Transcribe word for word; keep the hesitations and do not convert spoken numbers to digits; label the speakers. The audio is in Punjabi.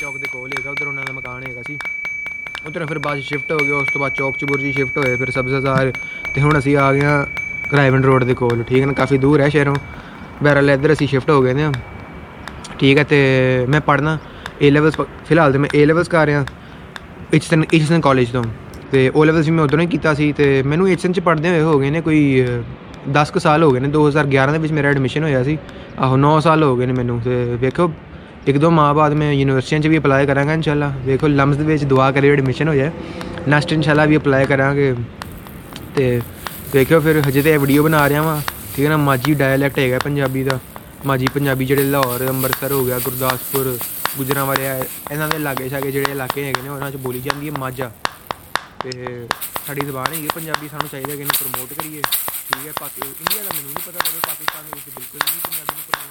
Speaker 1: ਚੌਕ ਦੇ ਕੋਲ ਹੈਗਾ, ਉੱਧਰ ਉਹਨਾਂ ਦਾ ਮਕਾਨ ਹੈਗਾ ਸੀ। ਉੱਧਰ ਫਿਰ ਬਾਅਦ ਸ਼ਿਫਟ ਹੋ ਗਿਆ, ਉਸ ਤੋਂ ਬਾਅਦ ਚੌਕ ਚਬੁਰਜੀ ਸ਼ਿਫਟ ਹੋਏ, ਫਿਰ ਸਬਜ਼ਾ ਅਤੇ ਹੁਣ ਅਸੀਂ ਆ ਗਏ ਹਾਂ ਰਾਏਵੰਡ ਰੋਡ ਦੇ ਕੋਲ। ਠੀਕ ਹੈ ਨਾ, ਕਾਫੀ ਦੂਰ ਹੈ ਸ਼ਹਿਰੋਂ ਬਹਿਰਲ, ਇੱਧਰ ਅਸੀਂ ਸ਼ਿਫਟ ਹੋ ਗਏ ਨੇ। ਠੀਕ ਹੈ, ਅਤੇ ਮੈਂ ਪੜ੍ਹਨਾ ਏ ਲੈਵਲਸ, ਫਿਲਹਾਲ ਤਾਂ ਮੈਂ ਏ ਲੈਵਲਸ ਕਰ ਰਿਹਾ ਇਚਸਨ ਇਚਸਨ ਕਾਲਜ ਤੋਂ, ਅਤੇ ਓ ਲੈਵਲਸ ਵੀ ਮੈਂ ਉੱਧਰੋਂ ਹੀ ਕੀਤਾ ਸੀ। ਅਤੇ ਮੈਨੂੰ ਇਚਸਨ 'ਚ ਪੜ੍ਹਦੇ ਹੋਏ ਹੋ ਗਏ ਨੇ ਕੋਈ ਦਸ ਕੁ ਸਾਲ ਹੋ ਗਏ ਨੇ। ਦੋ ਹਜ਼ਾਰ ਗਿਆਰਾਂ ਦੇ ਵਿੱਚ ਮੇਰਾ ਐਡਮਿਸ਼ਨ ਹੋਇਆ ਸੀ। ਆਹੋ ਨੌ ਸਾਲ ਹੋ ਗਏ ਨੇ ਮੈਨੂੰ। ਅਤੇ ਵੇਖੋ ਇੱਕ ਦੋ ਮਾਹ ਬਾਅਦ ਮੈਂ ਯੂਨੀਵਰਸਿਟੀਆਂ 'ਚ ਵੀ ਅਪਲਾਈ ਕਰਾਂਗਾ ਇਨਸ਼ਾਅੱਲਾ। ਵੇਖੋ ਲਮਸ ਦੇ ਵਿੱਚ ਦੁਆ ਕਰਿਓ ਐਡਮਿਸ਼ਨ ਹੋ ਜਾਏ, ਨੈਕਸਟ ਇਨਸ਼ਾਅੱਲਾ ਵੀ ਅਪਲਾਈ ਕਰਾਂਗੇ। ਅਤੇ ਵੇਖਿਓ ਫਿਰ ਹਜੇ ਤਾਂ ਇਹ ਵੀਡੀਓ ਬਣਾ ਰਿਹਾ ਵਾਂ। ਠੀਕ ਹੈ ਨਾ, ਮਾਝੀ ਡਾਇਲੈਕਟ ਹੈਗਾ ਪੰਜਾਬੀ ਦਾ। ਮਾਝੀ ਪੰਜਾਬੀ ਜਿਹੜੇ ਲਾਹੌਰ, ਅੰਮ੍ਰਿਤਸਰ ਹੋ ਗਿਆ, ਗੁਰਦਾਸਪੁਰ, ਗੁਜਰਾਂਵਾਲੇ, ਇਹਨਾਂ ਦੇ ਲਾਗੇ ਛਾਗੇ ਜਿਹੜੇ ਇਲਾਕੇ ਹੈਗੇ ਨੇ ਉਹਨਾਂ 'ਚ ਬੋਲੀ ਜਾਂਦੀ ਹੈ ਮਾਝਾ। ਅਤੇ ਸਾਡੀ ਜ਼ਬਾਨ ਹੈਗੀ ਪੰਜਾਬੀ, ਸਾਨੂੰ ਚਾਹੀਦਾ ਕਿ ਇਹਨੂੰ ਪ੍ਰਮੋਟ ਕਰੀਏ। ਠੀਕ ਹੈ, ਪਾਕੀ ਇੰਡੀਆ ਦਾ ਮੈਨੂੰ ਨਹੀਂ ਪਤਾ, ਪਰ ਪਾਕਿਸਤਾਨ ਦੇ ਵਿੱਚ ਬਿਲਕੁਲ ਨਹੀਂ ਪੰਜਾਬੀ ਨੂੰ ਪ੍ਰਮੋਟ